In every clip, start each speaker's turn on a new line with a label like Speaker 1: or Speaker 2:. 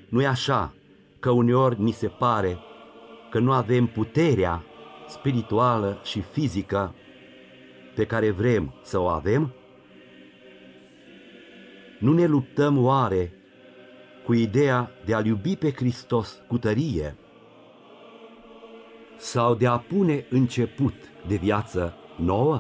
Speaker 1: Nu-i așa că uneori ni se pare că nu avem puterea spirituală și fizică pe care vrem să o avem? Nu ne luptăm oare cu ideea de a-L iubi pe Hristos cu tărie sau de a pune început de viață nouă?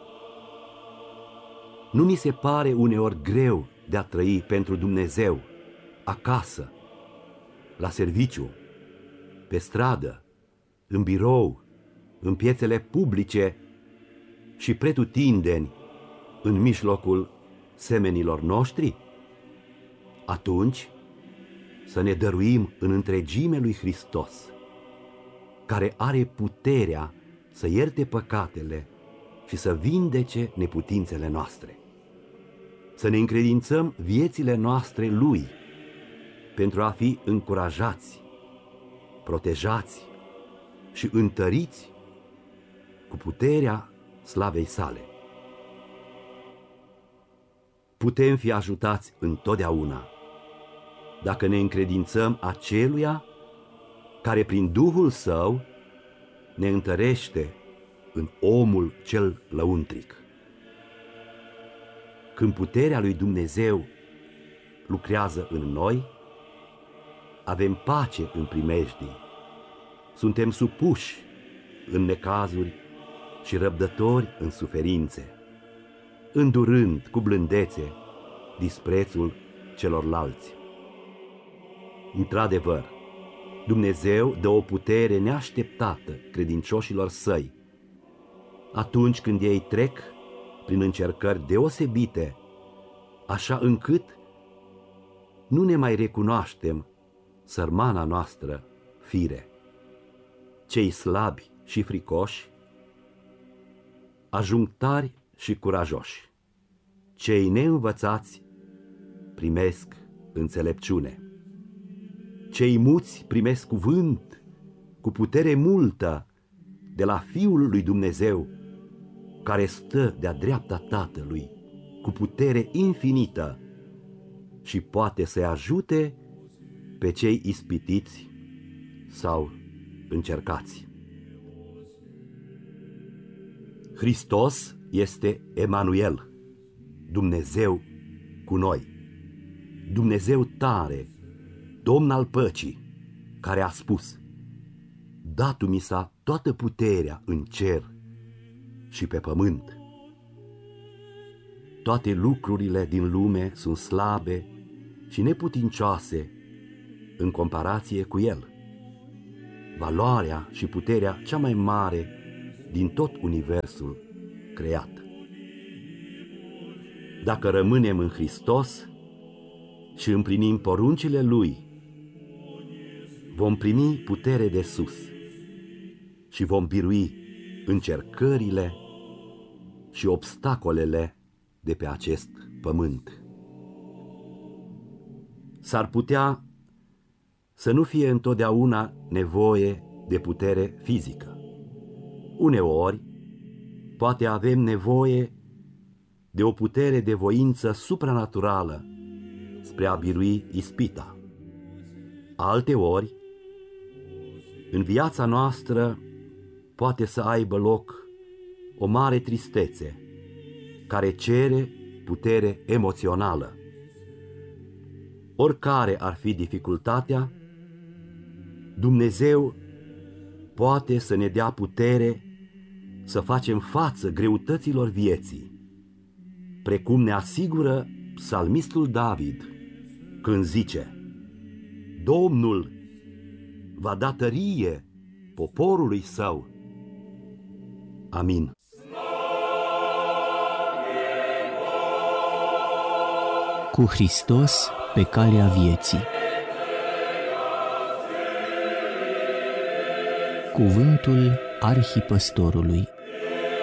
Speaker 1: Nu ni se pare uneori greu de a trăi pentru Dumnezeu, acasă, la serviciu, pe stradă, în birou, în piețele publice și pretutindeni în mijlocul semenilor noștri? Atunci să ne dăruim în întregime lui Hristos, care are puterea să ierte păcatele și să vindece neputințele noastre. Să ne încredințăm viețile noastre Lui pentru a fi încurajați, protejați și întăriți cu puterea slavei sale. Putem fi ajutați întotdeauna dacă ne încredințăm aceluia care prin Duhul Său ne întărește în omul cel lăuntric. Când puterea lui Dumnezeu lucrează în noi, avem pace în primejdii, suntem supuși în necazuri și răbdători în suferințe, îndurând cu blândețe disprețul celorlalți. Într-adevăr, Dumnezeu dă o putere neașteptată credincioșilor săi, atunci când ei trec prin încercări deosebite, așa încât nu ne mai recunoaștem sărmana noastră fire. Cei slabi și fricoși ajung tari și curajoși. Cei neînvățați primesc înțelepciune. Cei muți primesc cuvânt cu putere multă de la Fiul lui Dumnezeu, care stă de-a dreapta Tatălui cu putere infinită și poate să-i ajute pe cei ispitiți sau încercați. Hristos este Emanuel, Dumnezeu cu noi, Dumnezeu tare, Domn al păcii, care a spus: „Dat mi s-a toată puterea în cer și pe pământ.” Toate lucrurile din lume sunt slabe și neputincioase în comparație cu El. Valoarea și puterea cea mai mare din tot universul creat. Dacă rămânem în Hristos și împlinim poruncile Lui, vom primi putere de sus și vom birui încercările și obstacolele de pe acest pământ. S-ar putea să nu fie întotdeauna nevoie de putere fizică. Uneori, poate avem nevoie de o putere de voință supranaturală spre a birui ispita. Alteori, în viața noastră poate să aibă loc o mare tristețe care cere putere emoțională. Oricare ar fi dificultatea, Dumnezeu poate să ne dea putere să facem față greutăților vieții, precum ne asigură psalmistul David când zice: „Domnul va da tărie poporului său.” Amin.
Speaker 2: Cu Hristos pe calea vieții. Cuvântul Arhipăstorului.